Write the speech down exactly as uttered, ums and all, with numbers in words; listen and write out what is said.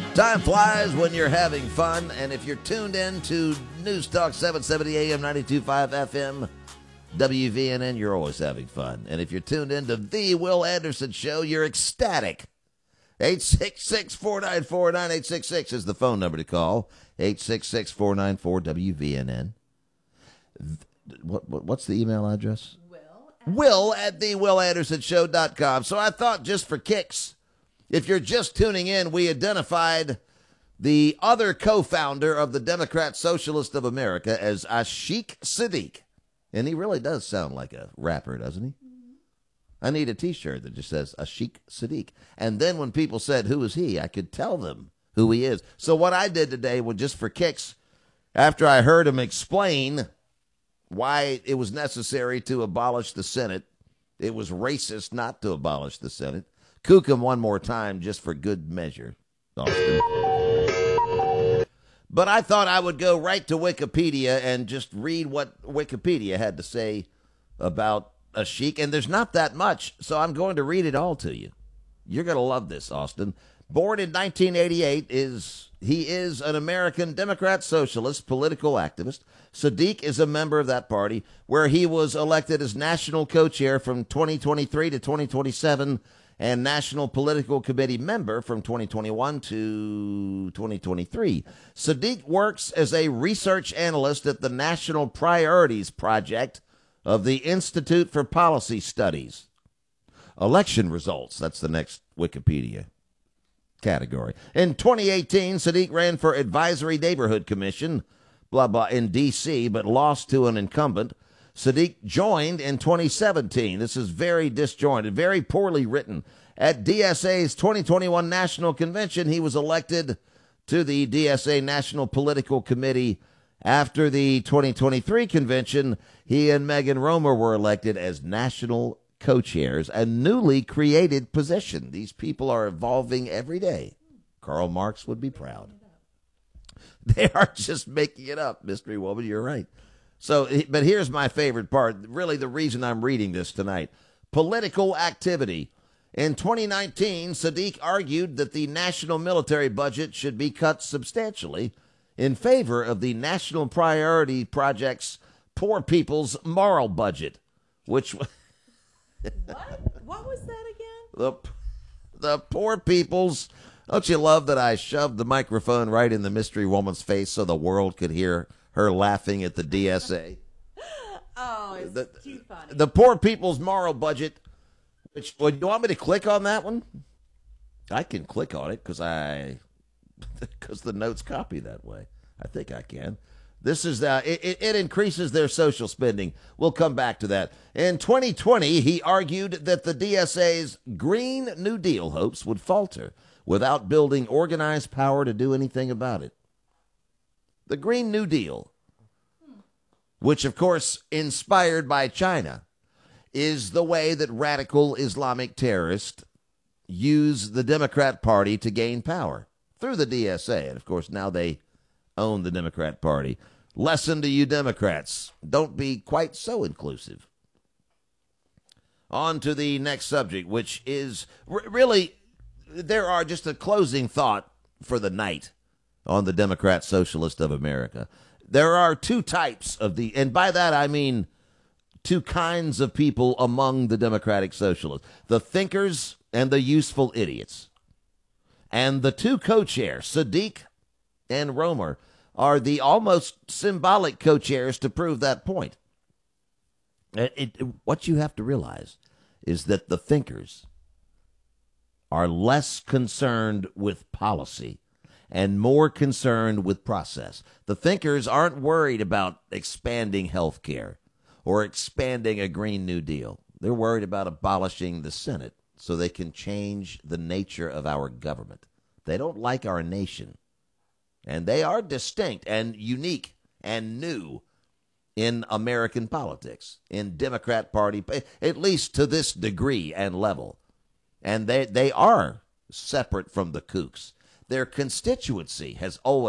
Time flies when you're having fun, and if you're tuned in to News Talk seven seventy A M, ninety-two point five F M, W V N N, you're always having fun. And if you're tuned in to The Will Anderson Show, you're ecstatic. eight six six, four nine four, nine eight six six is the phone number to call. eight six six, four nine four, W V N N. What, what, what's the email address? Will. Will at the will anderson show dot com. So I thought, just for kicks, if you're just tuning in, we identified the other co-founder of the Democrat Socialist of America as Ashik Siddiq. And he really does sound like a rapper, doesn't he? Mm-hmm. I need a T-shirt that just says Ashik Siddiq. And then when people said, who is he, I could tell them who he is. So what I did today was, just for kicks, after I heard him explain why it was necessary to abolish the Senate, it was racist not to abolish the Senate, kook him one more time just for good measure, Austin. But I thought I would go right to Wikipedia and just read what Wikipedia had to say about Ashik. And there's not that much, so I'm going to read it all to you. You're going to love this, Austin. Born in nineteen eighty-eight, is he is an American Democrat Socialist political activist. Siddiq is a member of that party, where he was elected as national co-chair from twenty twenty-three to twenty twenty-seven and National Political Committee member from twenty twenty-one to twenty twenty-three. Siddiq works as a research analyst at the National Priorities Project of the Institute for Policy Studies. Election results, that's the next Wikipedia category. In twenty eighteen, Siddiq ran for Advisory Neighborhood Commission, blah, blah, in D C, but lost to an incumbent. Siddiq joined in twenty seventeen. This is very disjointed, very poorly written. At D S A's twenty twenty-one National Convention, he was elected to the D S A National Political Committee. After the twenty twenty-three convention, he and Megan Romer were elected as national co-chairs, a newly created position. These people are evolving every day. Karl Marx would be proud. They are just making it up, Mystery Woman. You're right. So, but here's my favorite part, really the reason I'm reading this tonight. Political activity. In twenty nineteen, Siddiq argued that the national military budget should be cut substantially in favor of the National Priority Project's Poor People's Moral Budget, which... What? What was that again? The, the Poor People's... Don't you love that I shoved the microphone right in the Mystery Woman's face so the world could hear her laughing at the D S A? Oh, it's the, too funny. The Poor People's Moral Budget. Which, well, you want me to click on that one? I can click on it because I, because the notes copy that way. I think I can. This is uh, it, it increases their social spending. We'll come back to that. In twenty twenty, he argued that the D S A's Green New Deal hopes would falter without building organized power to do anything about it. The Green New Deal, which, of course, inspired by China, is the way that radical Islamic terrorists use the Democrat Party to gain power through the D S A. And, of course, now they own the Democrat Party. Lesson to you Democrats, don't be quite so inclusive. On to the next subject, which is r- really, there are just a closing thought for the night on the Democrat Socialist of America. There are two types of the, and by that I mean two kinds of people among the Democratic Socialists, the thinkers and the useful idiots. And the two co-chairs, Siddiq and Romer, are the almost symbolic co-chairs to prove that point. It, it, what you have to realize is that the thinkers are less concerned with policy and more concerned with process. The thinkers aren't worried about expanding health care or expanding a Green New Deal. They're worried about abolishing the Senate so they can change the nature of our government. They don't like our nation. And they are distinct and unique and new in American politics, in Democrat Party, at least to this degree and level. And they, they are separate from the kooks. Their constituency has always